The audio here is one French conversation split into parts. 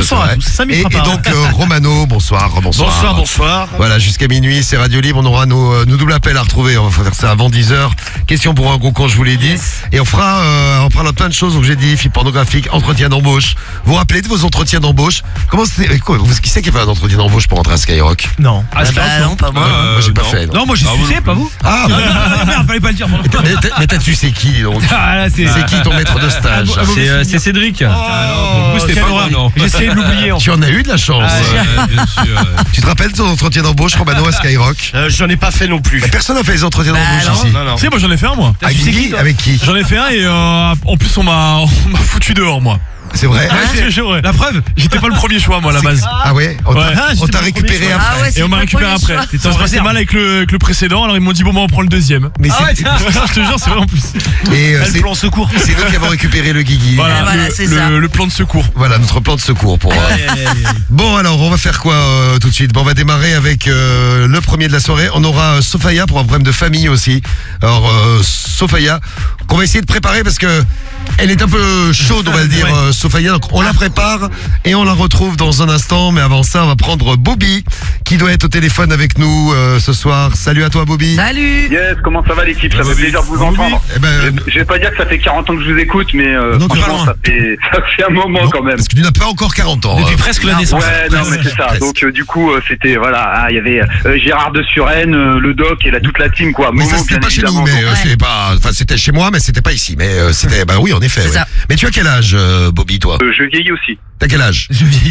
Bonsoir à tous, ça m'y Et fera pas. donc Romano, bonsoir. Bonsoir. Voilà, jusqu'à minuit, c'est Radio Libre. On aura nos doubles appels à retrouver. On va faire ça avant 10h. Question pour un concours, je vous l'ai dit. Et on parlera plein de choses. Donc j'ai dit filles pornographiques, entretien d'embauche. Vous vous rappelez de vos entretiens d'embauche? Qui c'est qui a fait un entretien d'embauche pour entrer à Skyrock? Non. Non, pas moi. Moi j'ai pas fait. Non, Non, moi j'ai sucé, pas vous. Ah, Merde, fallait pas le dire. mais t'as su c'est qui donc? Ah là, c'est C'est qui ton maître de stage? C'est Cédric. C'était pas moi. J'ai essayé de l'oublier. Tu en as eu de la chance. Bien sûr. Tu te rappelles de ton entretien d'embauche, Romano, à Skyrock? J'en ai pas fait non plus. Personne n'a fait les entretiens d'embauche ici. Non. Si, moi j'en ai fait un, moi. Avec qui? J'en ai fait un et en plus on m'a foutu dehors, moi. C'est vrai? La preuve, j'étais pas le premier choix, moi, à la base. Ah ouais? On t'a récupéré après. Ah ouais, Et on m'a récupéré après. Ça se passait mal avec le précédent, alors ils m'ont dit bon, on prend le deuxième. Mais Je te jure, c'est vrai en plus. Et Le plan secours. c'est nous qui avons récupéré le Guigui. Voilà, c'est ça. Le plan de secours. Voilà notre plan de secours pour. Bon alors on va faire quoi tout de suite? Bon, on va démarrer avec le premier de la soirée. On aura Sophia pour un problème de famille aussi. Alors Sophia qu'on va essayer de préparer parce que elle est un peu chaude, on va le dire, Sophia. Donc on la prépare et on la retrouve dans un instant. Mais avant ça, on va prendre Bobby qui doit être au téléphone avec nous ce soir. Salut à toi, Bobby. Salut. Yes, comment ça va l'équipe? Ça fait plaisir de vous entendre. Eh ben, Je vais pas dire que ça fait 40 ans que je vous écoute, mais Non, franchement, ça fait un moment non, quand même. parce que tu n'as pas encore 40 ans. Depuis presque la naissance. Ouais, non, mais c'est ça. Presque. Donc du coup, c'était voilà, il y avait Gérard de Suresnes, le Doc et toute la team quoi. Mais ça Momo, c'était bien pas chez nous, évidemment. mais c'est pas. Enfin c'était chez moi, mais c'était pas ici. Mais c'était. Bah oui, en effet. C'est Ouais. ça. Mais tu as quel âge, Bobby, toi? Je vieillis aussi. T'as quel âge?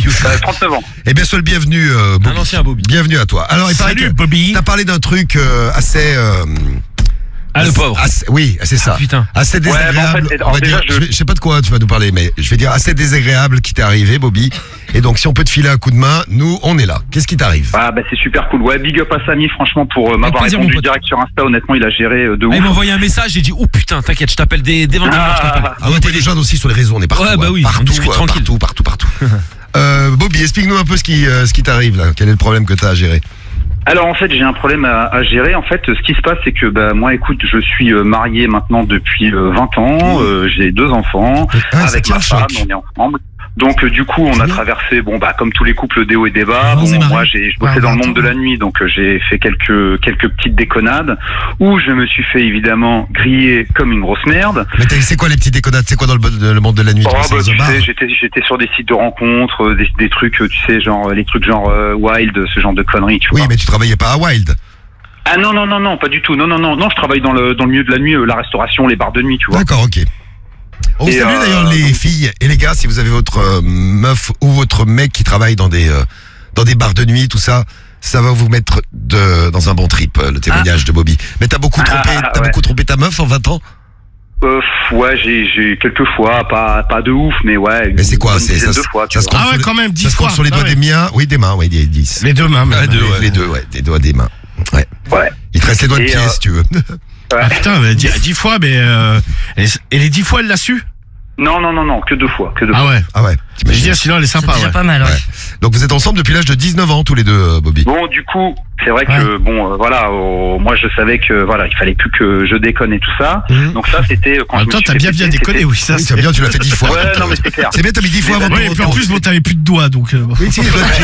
39 ans. Eh bien, sois le bienvenu, Bobby. Un ancien Bobby. Bienvenue à toi. Alors, il paraît Salut, que Bobby. t'as parlé d'un truc assez. Ah, le pauvre. Oui, c'est ça. Putain. Assez Ouais, désagréable. mais en fait, on va déjà, dire, je sais pas de quoi tu vas nous parler, mais je vais dire assez désagréable qui t'est arrivé, Bobby. Et donc, si on peut te filer un coup de main, nous, on est là. Qu'est-ce qui t'arrive? Ah bah c'est super cool. Ouais, big up à Samy franchement pour m'avoir plaisir, répondu mon pote. direct sur Insta. Honnêtement, il a géré de ouf. Il m'a envoyé un message, j'ai dit oh putain, t'inquiète, je t'appelle dès 21h, je t'appelle. Ah, on peut les joindre aussi sur les réseaux, on est partout. Ouais, bah oui, on partout, discute tranquille. partout. Bobby, explique-nous un peu ce qui t'arrive là. Quel est le problème que t'as à gérer? Alors en fait j'ai un problème à gérer. En fait ce qui se passe c'est que bah moi écoute je suis marié maintenant depuis 20 ans, j'ai 2 enfants avec ma femme, on est ensemble. Donc du coup on a traversé comme tous les couples des hauts et des bas. Moi je bossais dans le monde de la nuit donc j'ai fait quelques petites déconnades où je me suis fait évidemment griller comme une grosse merde. Mais c'est quoi les petites déconnades? C'est quoi dans le monde de la nuit? Tu sais, j'étais sur des sites de rencontres, des trucs, tu sais, genre les trucs genre Wild, ce genre de conneries, tu vois. Oui, mais tu travaillais pas à Wild. Ah non, pas du tout. Non, je travaille dans le milieu de la nuit, la restauration, les bars de nuit, tu vois. D'accord, ok. On vous salue d'ailleurs les filles et les gars, si vous avez votre meuf ou votre mec qui travaille dans des bars de nuit, tout ça, ça va vous mettre dans un bon trip, le témoignage de Bobby. Mais t'as beaucoup trompé ta meuf en 20 ans? Ouais, j'ai quelques fois, pas de ouf, mais ouais. Mais c'est quoi? C'est ça, 2 fois. Ça se compte Ah ouais, quand même, 10 ça se compte fois. sur les doigts des miens? Oui, des mains, oui, 10. Les deux mains. Les deux, ouais, des doigts des mains. Ouais. Ouais. Il te reste les doigts de pied si tu veux. Ah putain, mais 10 fois, mais et les 10 fois elle l'a su? Non, que 2 fois, Ah ouais. Ah ouais. Je veux dire, sinon elle est C'est sympa. déjà Ouais. pas mal, ouais. Ouais. Donc vous êtes ensemble depuis l'âge de 19 ans tous les deux, Bobby. Bon, du coup, c'est vrai que moi je savais que il fallait plus que je déconne et tout ça. Donc ça c'était quand En je même temps, me suis t'as fait bien péter, déconné, oui, ça. Oui, c'est bien, tu l'as fait 10 fois. Ouais, non mais c'est clair. C'est bien, t'as mis 10 fois avant de Ouais, et puis en plus, bon, t'avais plus de doigts, donc. Oui, si,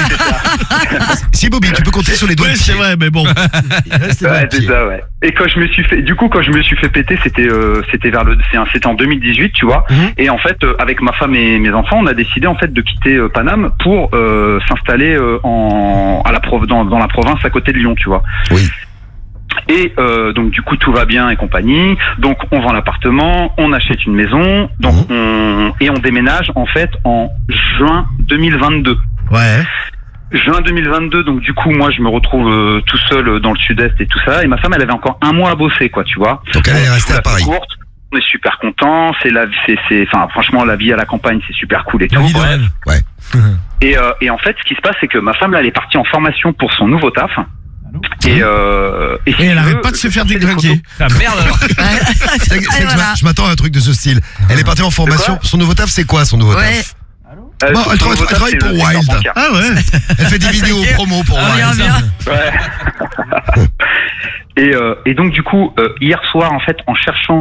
si, Bobby, tu peux compter sur les doigts Ouais, de c'est pied. vrai, mais bon. Ouais, c'est ça, ouais. Et quand je me suis fait péter, c'était en 2018, tu vois. Et en fait, avec ma femme et mes enfants, on a décidé en fait de quitter Paname pour s'installer dans la province à côté de Lyon, tu vois. Oui. Et donc du coup tout va bien et compagnie. Donc on vend l'appartement, on achète une maison, donc on déménage en fait en juin 2022. Ouais. Juin 2022, donc du coup moi je me retrouve tout seul dans le sud-est et tout ça, et ma femme elle avait encore 1 mois à bosser quoi, tu vois. Donc elle est restée à Paris. Courte, on est super content, franchement la vie à la campagne c'est super cool et tout. La vie de Bref. rêve. Ouais. Et en fait ce qui se passe c'est que ma femme là elle est partie en formation pour son nouveau taf. Et elle arrête pas de se faire déglinguer. Ah merde alors. C'est que voilà. je m'attends à un truc de ce style. Elle est partie en formation. Son nouveau taf, c'est quoi son nouveau Ouais. taf? Bon, elle travaille pour Wild. Ah ouais. Elle fait des vidéos promo pour Bien, Wild. bien. Ouais. Et donc du coup hier soir en fait en cherchant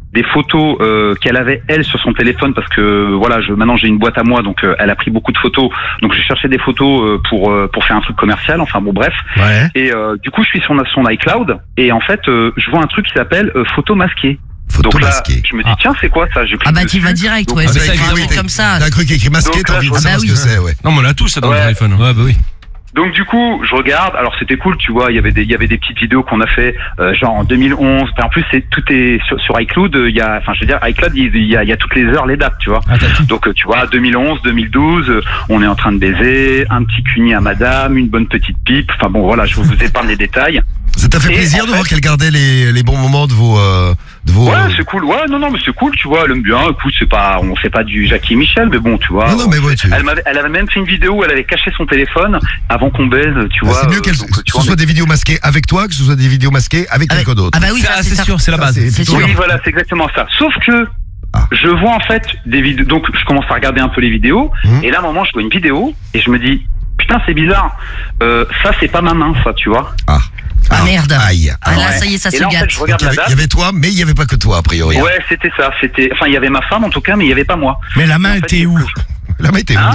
des photos qu'elle avait elle sur son téléphone parce que voilà, maintenant j'ai une boîte à moi, donc elle a pris beaucoup de photos, donc je cherchais des photos pour faire un truc commercial, enfin bon bref. Ouais. Et du coup je suis sur son iCloud et en fait je vois un truc qui s'appelle photo masquée. Photo Donc là, masquée. je me dis tiens c'est quoi ça? Je clique Ah bah dessus. tu vas direct, ouais, Donc, c'est ça, un oui, truc comme ça. T'as un truc écrit masqué, Donc t'as là, envie de je savoir vois- ce que c'est, ouais. Non, mais on l'a tous ça dans Ouais. nos iPhones. Ouais, bah oui. Donc du coup, je regarde. Alors c'était cool, tu vois. Il y avait des petites vidéos qu'on a fait, genre en 2011. En plus, tout est sur iCloud. Il y a, enfin, je veux dire, iCloud, il y a toutes les heures, les dates, tu vois. Donc tu vois, 2011, 2012, on est en train de baiser, un petit cuni à madame, une bonne petite pipe. Enfin bon, voilà, je vous épargne les détails. Ça t'a fait Et plaisir en de voir fait- qu'elle gardait les bons moments de vos Ouais, c'est cool. Ouais, non, mais c'est cool, tu vois. Elle aime bien. Écoute, on fait pas du Jackie et Michel, mais bon, tu vois. Non, mais ouais, Elle avait même fait une vidéo où elle avait caché son téléphone avant qu'on baise, tu Bah, vois. c'est mieux que donc, tu ce vois, soit des vidéos masquées avec toi que ce soit des vidéos masquées avec quelqu'un d'autre. Ah bah oui, ça, c'est ça. sûr, c'est la Ça, base. C'est sûr. Oui, voilà, c'est exactement ça. Sauf que Ah. je vois en fait des vidéos. Donc, je commence à regarder un peu les vidéos. Et là, à un moment, je vois une vidéo et je me dis, putain, c'est bizarre. Ça, c'est pas ma main, ça, tu vois. Ah merde. Aïe. Ah là, Ouais. ça y est, ça Et se là, en fait, gâte. je regarde Il y la avait- date. il y avait toi, mais il n'y avait pas que toi, a priori. Ouais, c'était ça. Enfin, il y avait ma femme en tout cas, mais il y avait pas moi. Mais la main En fait, était où? La main était où Hein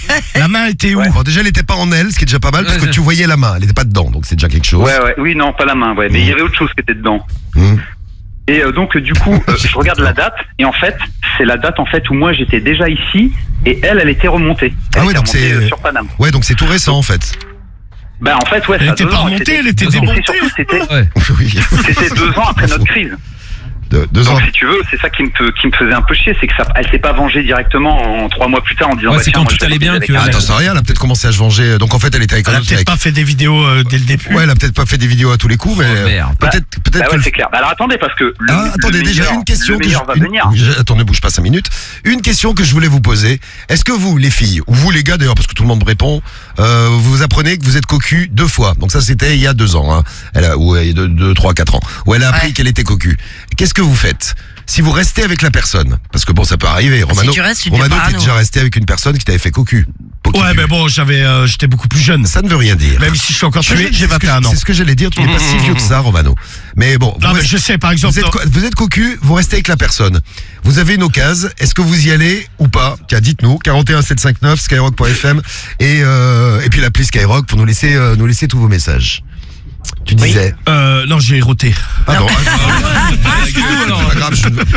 La main était où? Bon, déjà, elle n'était pas en elle, ce qui est déjà pas mal, parce que Ouais, tu voyais la main. Elle n'était pas dedans, donc c'est déjà quelque chose. Ouais, oui, non, pas la main, ouais. Mais il y avait autre chose qui était dedans. Mmh. Et donc, du coup, je regarde la date, et en fait, c'est la date en fait où moi j'étais déjà ici, et elle était remontée. Elle Ah ouais, était donc remontée, c'est- sur Paname. Ouais, donc c'est tout récent, en fait. Bah en fait, ouais, Elle ça a était 2 pas ans, et remontée, c'était- elle était et démontée. surtout, c'était Oui. c'était 2 ans après notre crise. 2 ans. Donc si tu veux, c'est ça qui me faisait un peu chier, c'est que elle s'est pas vengée directement en 3 mois plus tard en disant Ouais, bah, c'est tiens, quand moi, tout je vais allait bien avec que- un Ah, mec. t'en sais rien, elle a peut-être commencé à se venger. Donc en fait, elle était avec un Elle a autre peut-être mec. pas fait des vidéos dès le début. Ouais, elle a peut-être pas fait des vidéos à tous les coups, mais Oh, merde. peut-être Bah que ouais, le- c'est clair. Bah alors attendez, parce que le, Ah, attendez, le déjà meilleur- une question le que meilleur va une- venir. Attends, ne bouge pas 5 minutes. Une question que je voulais vous poser. Est-ce que vous, les filles, ou vous les gars d'ailleurs, parce que tout le monde me répond, vous apprenez que vous êtes cocu 2 fois. Donc ça, c'était il y a 2 ans, hein. Ou il y a 2, 3, 4 ans. Où elle a appris Ouais. qu'elle était cocu. Qu'est-ce que vous faites si vous restez avec la personne? Parce que bon, ça peut arriver. Romano, tu restes, tu Romano, deviens t'es parano. déjà resté avec une personne qui t'avait fait cocu. Ouais, mais bon, j'étais beaucoup plus jeune. Ça ne veut rien dire. Même si je suis encore tué, C'est j'ai ce que- 21 ans. C'est ce que j'allais dire. Tu n'es pas si vieux que ça, Romano. Mais bon. Non, vous mais restez- je sais, par exemple. Vous êtes cocu, vous restez avec la personne. Vous avez une occasion, est-ce que vous y allez ou pas? Tiens, dites-nous, 41 759 skyrock.fm et puis l'appli Skyrock pour nous laisser tous vos messages. Tu disais. Non, j'ai roté. Pardon. C'est pas grave,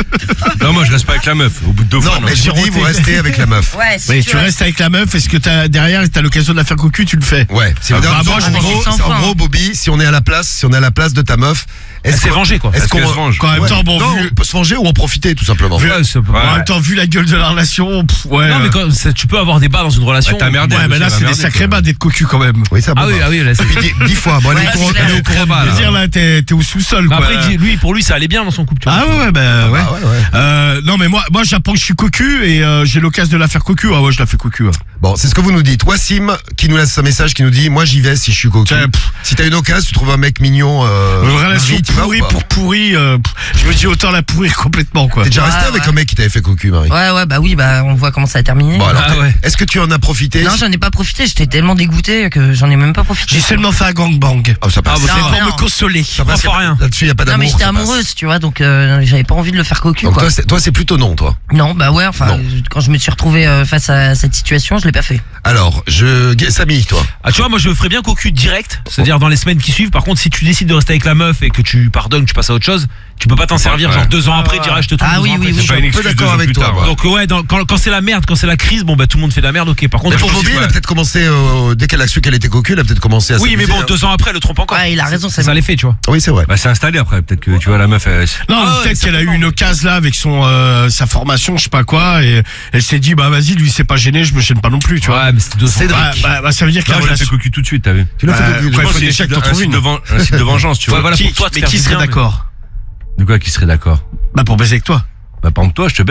Non, moi je reste pas avec la meuf. Au bout de 2 fois, Non, mais je j'ai dis, vous roté. restez avec la meuf. Ouais, si Oui, tu restes avec la meuf, est-ce que derrière, t'as l'occasion de la faire cocu, tu le fais? Ouais. C'est Ah, bah, en moi, je pense- gros, sans c'est en fin. gros, Bobby, si on est à la place de ta meuf, Elle s'est qu'on- vengée, quoi. Est-ce Est-ce qu'on qu'elle se venge? Quand en même temps, bon, non, vu, on peut se venger ou en profiter tout simplement. Vu- Ouais, c'est pas- en même temps, vu la gueule de la relation, ouais. Non, mais quand, tu peux avoir des bas dans une relation. Ouais, t'as merdé. Ouais, mais là, ça va c'est des merder, sacrés quoi. bas d'être cocu quand même. Oui, ça. Ah oui, là, c'est. Et puis 10 fois. Bon, elle est Ouais, au courant- c'est elle est clair. au courant Très du- bas, Je là. veux dire, là, t'es au sous-sol, Mais quoi. après, pour lui, ça allait bien dans son couple. tu vois. Ah ouais, bah, ouais. Ah ouais, ouais. Non, mais moi, j'apprends que je suis cocu et j'ai l'occasion de la faire cocu. Ah ouais, je la fais cocu. Ouais. Bon, c'est ce que vous nous dites. Wassim qui nous laisse un message qui nous dit moi j'y vais si je suis cocu. Tiens, Si t'as une occasion, tu trouves un mec mignon. Une relation Marie, tu vas ou pourrie pas pour pourri. Je me dis autant la pourrir complètement, quoi. T'es déjà Ouais, resté avec ouais. un mec qui t'avait fait cocu, Marie. Ouais, bah oui, bah on voit comment ça a terminé. Bon alors, Ah ouais. est-ce que tu en as profité? Non, j'en ai pas profité, j'étais tellement dégoûté que j'en ai même pas profité. J'ai seulement fait un gangbang. Oh, ça passe. C'est Non, pour non. me consoler. Ça passe, Enfin, rien. Là-dessus, y a pas Non, d'amour. mais j'étais ça passe. amoureuse, tu vois, donc j'avais pas envie de le faire cocu, Donc quoi. toi, c'est plutôt non, toi. Non, bah ouais, enfin, Non. quand je me suis retrouvée face à cette situation, je l'ai pas fait. Alors, Samy, toi. Ah, tu vois, moi je ferais bien cocu direct, c'est-à-dire dans les semaines qui suivent. Par contre, si tu décides de rester avec la meuf et que tu pardonnes, tu passes à autre chose, tu peux pas t'en servir. ouais. Genre 2 ans après, dire ah, je te trouve. Ah 2 oui, ans oui, après, oui. c'est Je pas suis une un peu excuse. d'accord avec toi. moi. Donc ouais, quand c'est la merde, quand c'est la crise, bon bah tout le monde fait de la merde. Ok, par contre, Mais je pour pense Bobby, que- elle a peut-être commencé dès qu'elle a su qu'elle était cocu, elle a peut-être commencé à. Oui, mais s'amuser, bon, hein. 2 ans après, elle le trompe encore. Ouais, il a raison, ça c'est l'est fait, tu vois. Oui, c'est vrai. Bah, c'est installé après. Peut-être que tu vois la meuf. Non, Ah ouais, peut-être qu'elle a eu certainement. une occasion là avec sa formation, je sais pas quoi, et elle s'est dit, bah vas-y, lui c'est pas gêné, je me gêne pas non plus, tu vois. Ouais, mais c'est 2 ans. Cédric. Bah, ça veut dire qu'elle Là, je l'ai fait cocu tout de suite, t'as vu. Tu l'as fait cocu. ouais, toi. faut déjà que t'en un trouves site une. de un site de vengeance, tu Ouais, vois. voilà, Qui- pour toi, te mais faire qui du serait bien, mais- d'accord? De quoi qui serait d'accord? Bah pour baiser avec toi. Bah, par exemple, toi, je te baise.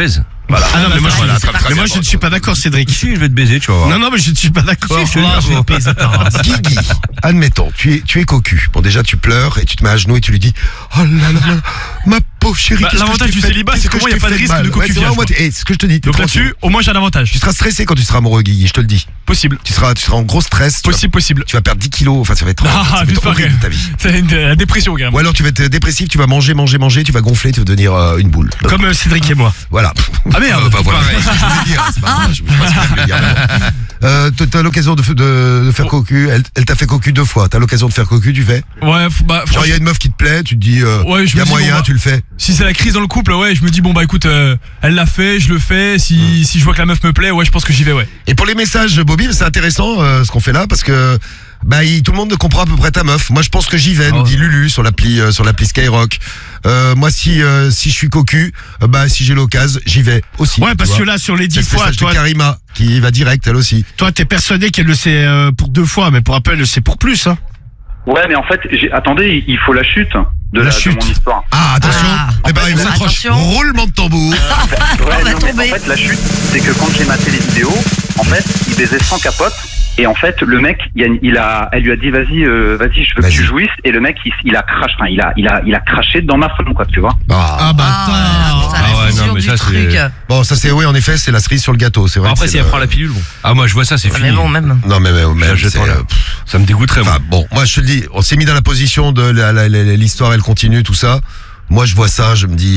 Voilà. Ah non, mais moi, Voilà, très, très mais moi bien. je ne suis pas d'accord, Cédric. Si, je vais te baiser, tu vas voir. Non, mais je ne suis pas d'accord. Si, je vais te baiser ta race. Guigui, admettons, tu es cocu. Bon, déjà, tu pleures et tu te mets à genoux et tu lui dis, oh là là, ma pauvre chérie, qu'est-ce que l'avantage je t'ai du fait célibat, Qu'est-ce c'est que qu'au moins, je il y a t'ai pas de fait risque mal de Ouais, c'est cocufiage, vrai, quoi. ce que je te dis. Donc là-dessus, au moins j'ai un avantage. tu seras stressé quand tu seras amoureux, Guigui, je te le dis. Possible. Tu seras en gros stress. Possible. Tu vas perdre 10 kilos, enfin, ça va être, Ah, ça va juste être pas horrible ta vie. C'est la dépression, carrément. Ou alors tu vas être dépressif, tu vas manger, tu vas gonfler, tu vas devenir une boule. Comme Cédric et moi. Voilà. Ah merde. Bah voilà, c'est ce que je voulais dire. C'est pas grave, je sais pas ce que je voulais dire. T'as l'occasion de faire cocu. Elle t'a fait cocu 2 fois. T'as l'occasion de faire cocu, tu fais. Ouais, Genre il y a une meuf qui te plaît, tu te dis, Ouais, je y a me dis, moyen, bon, bah, tu le fais. si c'est la crise dans le couple, ouais, je me dis bon bah écoute, elle l'a fait, je le fais. Si je vois que la meuf me plaît, ouais, je pense que j'y vais, ouais. Et pour les messages, Bobby, c'est intéressant ce qu'on fait là parce que tout le monde comprend à peu près ta meuf. Moi, je pense que j'y vais, nous dit Lulu sur l'appli Skyrock. Moi, si je suis cocu, si j'ai l'occasion, j'y vais aussi. Ouais, tu parce vois. que là, sur les 10 C'est le fois, message de toi, Karima qui va direct, elle aussi. toi, t'es persuadé qu'elle le sait pour 2 fois, mais pour rappel, c'est pour plus, hein. Ouais, mais en fait, attendez, il faut la chute de La de chute. mon histoire. Ah, attention. Préparez-vous. attention. Roulement de tambour. Ouais, va non, mais tomber. en fait, la chute, c'est que quand j'ai maté les vidéos, en fait, il baisait sans capote. Et en fait, le mec, elle lui a dit, vas-y, je veux que Vas-y. tu jouisses. Et le mec, il a craché, enfin, il a craché dans ma femme, quoi, tu vois. Ah. Putain, la ouais, vision non, mais du ça, truc. c'est- Bon, ça c'est, oui, en effet, c'est la cerise sur le gâteau. C'est vrai. Après, que si c'est elle le- prend la pilule, bon. Ah, moi, je vois ça, c'est fini. Mais bon, même. Non, mais même, J'achète c'est, pas, là. Ça me dégoûterait, moi. Enfin, bon, moi je te le dis, on s'est mis dans la position de l'histoire, elle continue, tout ça. Moi, je vois ça, je me dis.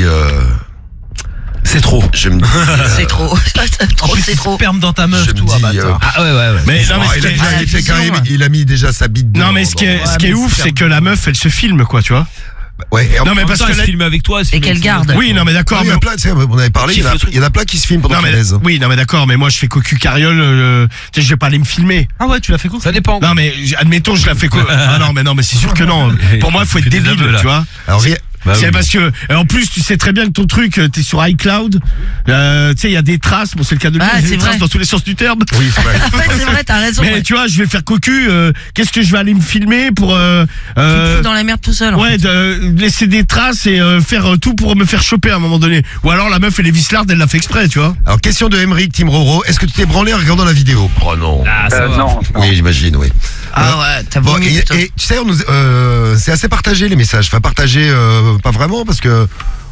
C'est trop. Je me dis. C'est trop. Trop, c'est trop. Sperme dans ta meuf, Je me tout, dis, bâtard. Ah, ouais. Mais non, mais Oh, ce il qui a est- déjà la été vision, quand même, ouais. il a mis déjà sa bite dedans. non, mais ce qui est mais ouf, c'est c'est que la meuf, elle se filme, quoi, tu vois. Ouais, et en Non, mais En parce même temps, que elle se la- filme avec toi. elle se Et filme qu'elle avec- garde. Oui, non, mais d'accord, il y mais a plein, tu sais, on avait parlé, Kiffe le truc. il y en a plein qui se filment pendant non, qu'ils mais, baisent. oui, non, mais d'accord, mais moi, je fais cocu carriole, tu sais, je vais pas aller me filmer. Ah ouais, tu l'as fait quoi? Ça dépend. Non, mais admettons, je la fais quoi. Ah non, mais c'est sûr que non. Pour moi, il faut être Fais des débile, aveux, là. tu vois. Alors, Bah C'est oui. parce que, en plus, tu sais très bien que ton truc, t'es sur iCloud, tu sais, il y a des traces, bon, c'est le cas de lui, Ah, il y a c'est des traces vrai. dans tous les sens du terme. oui, c'est vrai. En fait, c'est vrai, t'as raison. Mais Ouais. tu vois, je vais faire cocu, qu'est-ce que je vais aller me filmer pour, Tu te fous dans la merde tout seul. en ouais, fait. de laisser des traces et faire tout pour me faire choper à un moment donné. Ou alors la meuf, elle est vislarde, elle l'a fait exprès, tu vois. Alors, question de Emeric, Tim Roro, est-ce que tu t'es branlé en regardant la vidéo? Oh non. Ah, ça va. Non. Oui, j'imagine, oui. Ah ouais, t'as Bon, vomi. et putain. tu sais, c'est assez partagé les messages. Enfin, partagé, pas vraiment, parce que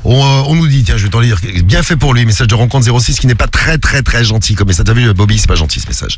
on nous dit, tiens, je vais t'en lire, bien fait pour lui, message de rencontre 06 qui n'est pas très très très gentil comme message. T'as vu, Bobby, c'est pas gentil ce message.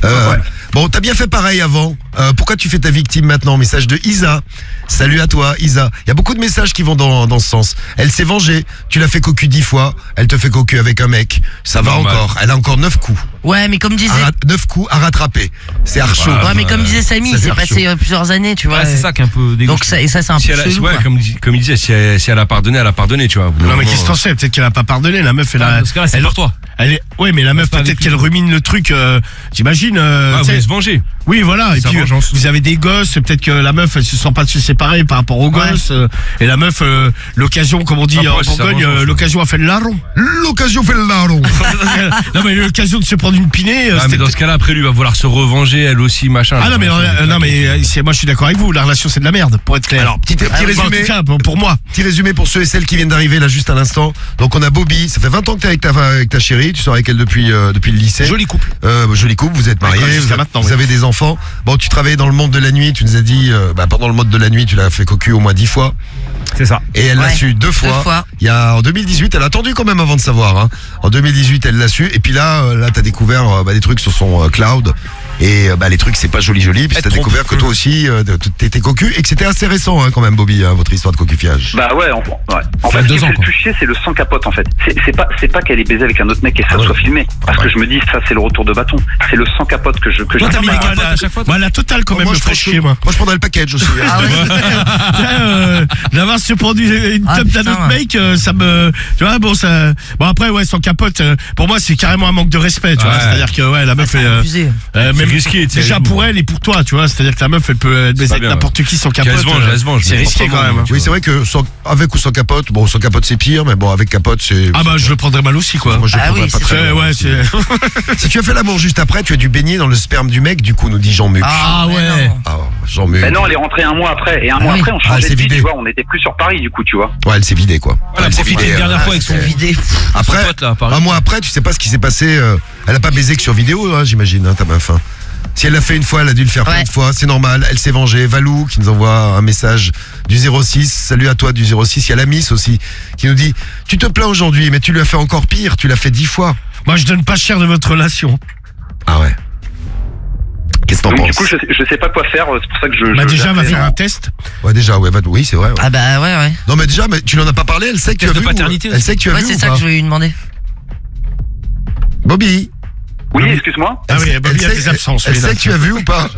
Bon, t'as bien fait pareil avant. Pourquoi tu fais ta victime maintenant? Message de Isa. Salut à toi, Isa. Il y a beaucoup de messages qui vont dans ce sens. Elle s'est vengée. Tu l'as fait cocu 10 fois. Elle te fait cocu avec un mec. Ça va Normal. encore. Elle a encore 9 coups. Ouais, mais comme disait. 9 coups à rattraper. C'est archaud. Ouais, mais comme disait Samy, Ça, c'est c'est passé plusieurs années, tu vois. Ouais, c'est ça qui est un peu dégoûtant. Donc ça, et ça, c'est un Si peu elle a- chelou. ouais, quoi. comme il disait, si elle a pardonné, tu vois. Au bout d'un Non, mais moment, qu'est-ce que t'en sais? Peut-être qu'elle a pas pardonné, la meuf, elle a. Dans ce cas-là, c'est elle- pour toi. Elle est, ouais, mais la meuf, pas peut-être avec qu'elle lui. rumine le truc, j'imagine, Ah, tu vous sais. voulez se venger. Oui, voilà. Et Sa puis, vengeance. vous avez des gosses, peut-être que la meuf, elle se sent pas de se séparer par rapport aux gosses, et la meuf, l'occasion, comme on dit Ah, en ouais, c'est sa Bourgogne, vengeance, l'occasion a fait le larron. L'occasion fait le larron. Non, mais l'occasion de se prendre une pinée, Ah, mais c'était dans ce cas-là, après, lui va vouloir se revenger, elle aussi, machin. Ah non mais moi je suis d'accord avec vous, la relation c'est de la merde pour être clair. Alors, petit Enfin, en résumé. tout cas, pour moi. Petit résumé pour ceux et celles qui viennent d'arriver là juste à l'instant. Donc on a Bobby, ça fait 20 ans que t'es avec ta chérie, tu sors avec elle depuis le lycée. Joli couple. Joli couple, vous êtes mariés, Ouais, jusqu'à vous maintenant, avez des enfants. Bon, tu travaillais dans le monde de la nuit, tu nous as dit, pendant le mode de la nuit, tu l'as fait cocu au moins 10 fois. C'est ça. Et elle l'a Ouais, su 2 fois. 2 fois. Il y a en 2018, elle a attendu quand même avant de savoir. Hein. En 2018, elle l'a su. Et puis là, t'as découvert des trucs sur son cloud. Et les trucs, c'est pas joli, puis Elle t'as trompe. découvert que toi aussi, t'étais cocu et que c'était assez récent hein, quand même, Bobby, votre histoire de cocufiage. Bah ouais, en Ça fait, fait ce 2 qui me ans, fait le quoi. plus chier, c'est le sans capote, en fait. C'est pas qu'elle est baisée avec un autre mec et ça Ah ouais. soit filmé. Parce Ah ouais. que je me dis, ça, c'est le retour de bâton. C'est le sans capote que Toi j'aime t'as mis pas. les capotes à chaque fois, toi. Moi la totale quand même moi, me je ferait pense que- chier moi. moi, je prendrais le package aussi. hein. Ah ouais. D'avoir surprendu une Ah, top d'un putain. autre mec, ça me, tu vois, bon après ouais sans capote, pour moi c'est carrément un manque de respect, tu vois. Ouais. C'est-à-dire que ouais la meuf C'est est, abusé. même risqué, tu sais, déjà avec pour vous. elle et pour toi, tu vois. C'est-à-dire que la meuf elle peut baiser pas avec bien, n'importe qui sans capote. Qu'elle se venge, C'est mais risqué quand proprement, même. tu Oui, c'est vrai que avec ou sans capote, bon, sans capote c'est pire, mais bon, avec capote c'est. Ah bah je le prendrais mal aussi quoi. Moi, je le Ah prendrais oui, pas c'est très Ouais, bien. ouais, c'est. Si tu as fait l'amour juste après, tu as dû baigner dans le sperme du mec, du coup, nous dit Jean-Muc. Ah Mais ouais. non. Ah, Jean-Muc. Ben non, elle est rentrée un mois après. Et un mois après, on Ah, changeait c'est de vie, vidé. tu vois. On n'était plus sur Paris, du coup, tu vois. Ouais, elle s'est vidée, quoi. Elle a Elle s'est profité vidée, une dernière fois avec son vidé. Après, pote, là, à Paris. un mois après, tu sais pas ce qui s'est passé. Elle a pas baisé que sur vidéo, hein, j'imagine, hein, ta meuf. Hein. Si elle l'a fait une fois, elle a dû le faire plein Ouais. de fois. C'est normal. Elle s'est vengée. Valou qui nous envoie un message du 06. Salut à toi du 06. Il y a la Miss aussi qui nous dit tu te plains aujourd'hui, mais tu lui as fait encore pire. Tu l'as fait 10 fois. Moi, je donne pas cher de votre relation. Ah ouais. Qu'est-ce que t'en Donc, penses? du coup, je sais pas quoi faire. C'est pour ça que je. Bah, déjà, va j'appelle. faire un test. Ouais, déjà, ouais, oui, c'est vrai. Ouais. Ah bah ouais. Non, mais déjà, mais tu n'en as pas parlé. Elle sait que tu as Test de vu. paternité Elle aussi. sait que tu as Ouais, vu c'est ou ça pas que je voulais lui demander. Bobby. Oui, excuse-moi. Ah oui, Bobby a sait- des absences. Elle oui, sait là. que tu as vu ou pas?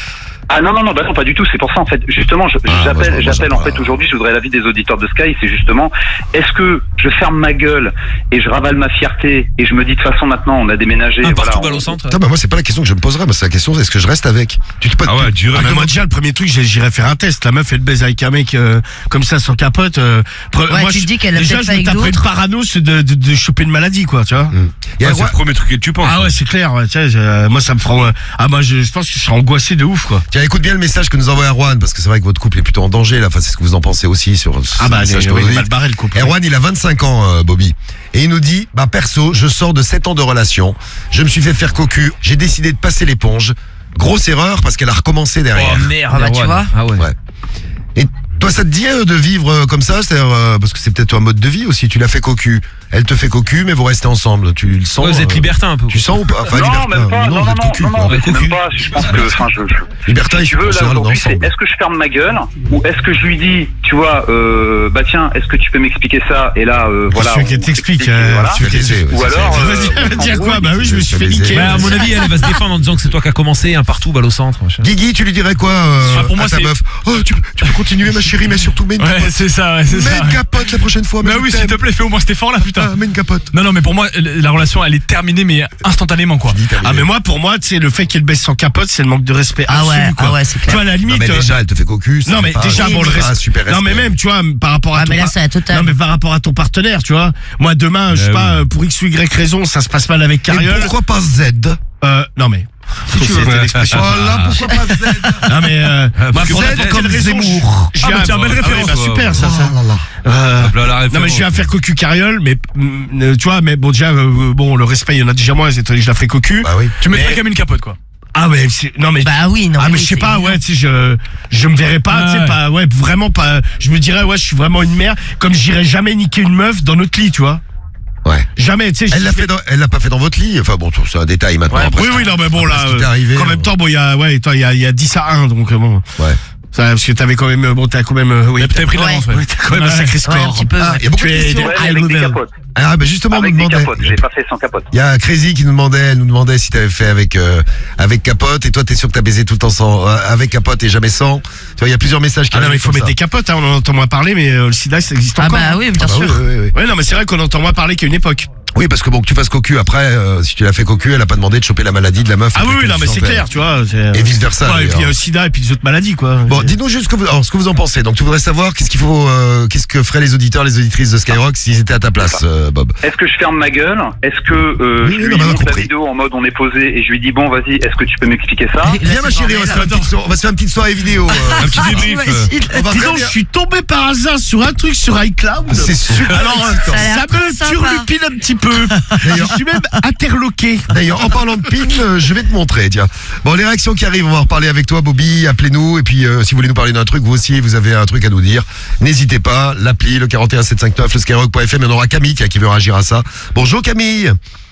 Ah non, bah non, pas du tout. C'est pour ça, en fait, justement, moi, j'appelle j'en en fait parle. aujourd'hui, je voudrais l'avis des auditeurs de Sky, c'est justement, est-ce que je ferme ma gueule et je ravale ma fierté et je me dis de toute façon maintenant, on a déménagé. Un voilà, partout, on- balle au centre. Attends, bah moi, c'est pas la question que je me poserais. Moi, c'est la question, est-ce que je reste avec? Tu te pas. Ah ouais, dur. Ah, mais moi déjà le premier truc j'irais faire un test. La meuf elle baise avec un mec comme ça sans capote. Moi, tu te dis qu'elle a déjà peut-être je fait me avec taperais une d'autres. parano c'est de choper une maladie quoi tu vois. Il y a Ouais, c'est le premier truc que tu penses. Ah ouais c'est clair. Ouais, tu sais, moi ça me fera. Moi je pense que je serais angoissé de ouf quoi. Tiens, écoute bien le message que nous envoie Erwan, parce que c'est vrai que votre couple est plutôt en danger, là. Enfin, c'est ce que vous en pensez aussi sur ce Ah bah message c'est que vous dites. mal barré le couple. Erwan, il a 25 ans, Bobby. Et il nous dit, bah, perso, je sors de 7 ans de relation. Je me suis fait faire cocu. J'ai décidé de passer l'éponge. Grosse erreur, parce qu'elle a recommencé derrière. Oh merde, Ah bah, tu Erwan. vois. Ah ouais. Ouais. Et toi, ça te dit de vivre comme ça? C'est-à-dire, parce que c'est peut-être un mode de vie aussi. Tu l'as fait cocu. Elle te fait cocu, mais vous restez ensemble. Tu le sens? Ouais, vous êtes libertin un peu. Tu sens ou pas? Enfin, Non, libertin. même pas. Non, vous êtes cocu, quoi. mais c'est Cocu. même pas. Je pense que, enfin, Libertin, si il tu veux, faut là, qu'on aujourd'hui, c'est ensemble. est-ce que je ferme ma gueule ou est-ce que je lui dis, tu vois, bah tiens, est-ce que tu peux m'expliquer ça? Et là, voilà. Tu veux qu'elle on t'explique, s'explique, voilà. Tu veux laisser, ouais, Ou c'est alors. ça. Elle va dire en quoi? gros, Bah oui je me suis fait baiser. niquer. Ouais, à mon avis, elle va se défendre en disant que c'est toi qui as commencé, un partout, balle au centre. machin. Guigui, tu lui dirais quoi pour moi, à ta c'est- meuf? Oh, tu peux continuer, ma chérie, mais surtout mets une Ouais, capote. c'est ça, c'est Mets ça. une capote la prochaine fois. Bah mais oui, je s'il te t'aime. plaît, fais au moins cet effort là, putain. Ah, mets une capote. Non, mais pour moi, la relation, elle est terminée, mais instantanément, quoi. Ah mais moi pour moi tu sais le fait qu'elle baisse sans capote c'est le manque de respect absolu quoi. c'est Tu clair. vois à la Non, limite. mais déjà, elle te fait cocu. Non mais déjà bon le respect. respect. Super Non mais respect. même tu vois par rapport à Ah ton mais là par- c'est la totale. non mais par rapport à ton partenaire tu vois. Moi demain je sais pas pour X ou Y raison ça se passe mal avec Et Cariole. pourquoi pas Z? Non mais si tu veux. C'était l'expression. Voilà, pourquoi pas Z? Non mais moi que pour Z n'importe comme quelle raison, Zemmour. je Ah, bah viens- tiens, belle oui, référence. bah, super ça. Oh là là. Euh, Hop là, la Non mais référence. je viens faire cocu Cariole mais tu vois mais bon déjà bon le respect il y en a déjà moins étant donné que je la ferai cocu. Bah oui. Tu mettrais Mais- quand même une capote, quoi. Ah mais non mais Bah oui, non. ah mais oui, je sais c'est pas évident. ouais tu sais je me verrais pas tu sais Ouais. pas ouais vraiment pas je me dirais ouais je suis vraiment une mère comme j'irais jamais niquer une meuf dans notre lit tu vois Ouais. jamais tu sais Elle l'a pas fait dans votre lit. Enfin bon, c'est un détail maintenant. Après, oui non mais bon après, là ce qui t'est arrivé, en même temps bon il y a ouais attends, il y a 10 à 1 donc bon Ouais. ça, parce que t'avais quand même bon t'as quand même oui T'avais pris de l'avance, ouais. t'as quand même un sacré Ouais, un score. petit peu. Ah, il y a beaucoup de Tu es- questions. Ouais, Ah, avec des nouvelle. capotes. Ah, bah justement, on nous Avec des demandait. capotes. J'ai pas fait sans capote. Il y a Crazy qui nous demandait si t'avais fait avec capote. Et toi, t'es sûr que t'as baisé tout le temps avec capote et jamais sans. Tu vois, il y a plusieurs messages qui Ah non mais il arrivent faut comme mettre ça. des capotes hein, on en entend moins parler mais le sida ça existe Ah encore. bah oui, bien Ah bah sûr. oui. Ouais non mais c'est vrai qu'on entend moins parler qu'à une époque. Oui, parce que bon, que tu fasses cocu après, si tu l'as fait cocu, elle a pas demandé de choper la maladie de la meuf. Ah après oui que non tu mais c'est sentais. clair tu vois. Et vice versa. Ouais, et puis sida et puis les autres maladies quoi. Bon, dites-nous juste ce que vous en pensez. Donc, tu voudrais savoir qu'est-ce que feraient les auditeurs, les auditrices de Skyrock s'ils étaient à ta place, Bob. Est-ce que je ferme ma gueule? Est-ce que Oui, je non, lui mais on a montre la compris. vidéo en mode on est posé et je lui dis bon vas-y, est-ce que tu peux m'expliquer ça? Là, Viens c'est ma chérie, on va se faire une petite on va se faire une petite soirée vidéo. Un petit débrief. On va Dis très donc, bien- je suis tombé par hasard sur un truc sur iCloud. C'est super. Alors, Ça a l'air ça très me sympa. turlupine un petit peu. Je suis même interloqué. D'ailleurs, en parlant de pin, je vais te montrer, tiens. Bon, les réactions qui arrivent, on va en reparler avec toi, Bobby. Appelez-nous. Et puis, si vous voulez nous parler d'un truc, vous aussi, vous avez un truc à nous dire. N'hésitez pas. L'appli, le 41759, le skyrock.fm. Et on aura Camille qui veut réagir à ça. Bonjour, Camille.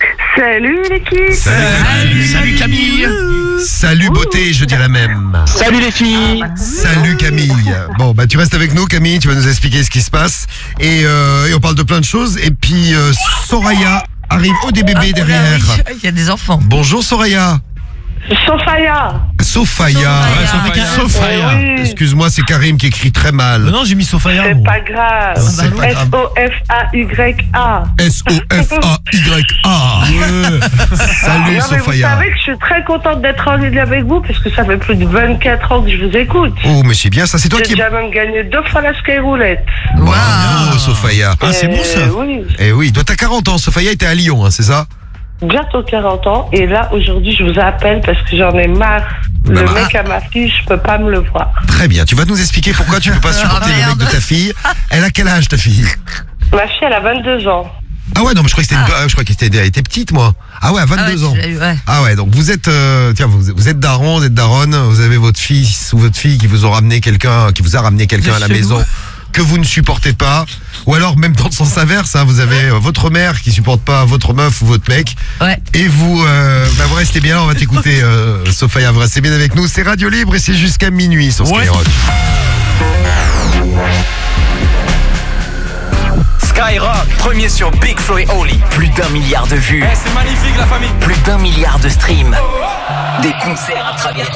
Salut l'équipe. Salut Camille. Salut, beauté, je dirais même. Salut les filles. Salut, Camille. Bon, bah, tu restes avec nous, Camille. Tu vas nous expliquer ce qui se passe. Et on parle de plein de choses. Et puis, Soraya arrive au DBB derrière. Il y a des enfants. Bonjour, Soraya. Sophia. Sophaya. Sophia. Oui. Excuse-moi, c'est Karim qui écrit très mal. Non, j'ai mis Sophia. C'est pas grave. C'est pas grave. Sophaya. Sophaya. Salut, Non, mais vous Sophaya. savez que je suis très contente d'être en ligne avec vous parce que ça fait plus de 24 ans que je vous écoute. Oh, mais c'est bien ça, c'est toi J'ai qui. déjà même gagné 2 fois la Skyroulette. Bravo, Sophaya. Ah, c'est bon ça. Oui, Eh oui, toi t'as 40 ans, Sophaya était à Lyon, hein, c'est ça? bientôt 40 ans. Et là, aujourd'hui, je vous appelle parce que j'en ai marre Le Bah, mec à ma fille, je peux pas me le voir. Très bien, tu vas nous expliquer pourquoi tu peux pas supporter le mec de ta fille. Elle a quel âge ta fille? Ma fille, elle a 22 ans. Ah ouais, non, mais je crois qu'elle était petite, moi. Ah ouais, à 22 ans. tu l'as eu, ouais. Ah ouais, donc vous êtes, vous êtes daron, vous êtes daronne, vous avez votre fils ou votre fille qui vous a ramené quelqu'un à la maison que vous ne supportez pas, ou alors même dans le sens inverse, hein, vous avez votre mère qui supporte pas votre meuf ou votre mec, Ouais. et vous, vous restez bien là, on va t'écouter, Sophia Vra, c'est bien avec nous, c'est Radio Libre et c'est jusqu'à minuit sur Skyrock. Skyrock, premier sur Big Flo et Oli. Plus d'1 milliard de vues. C'est magnifique la famille. Plus d'1 milliard de streams. Des concerts à travers